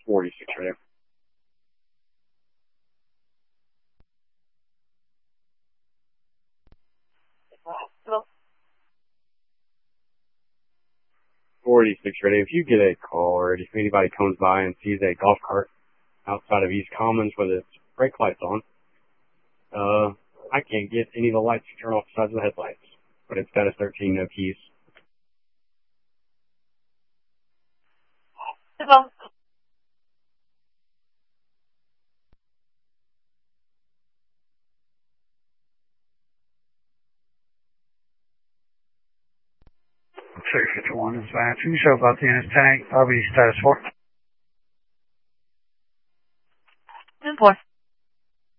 46 radio. Hello? 46 radio. If you get a call or if anybody comes by and sees a golf cart outside of East Commons with its brake lights on, I can't get any of the lights to turn off besides the headlights, but it's status 13, no keys. Hello? Six 51 is matching. Show about the unit tank. I'll be status 4. 10-4.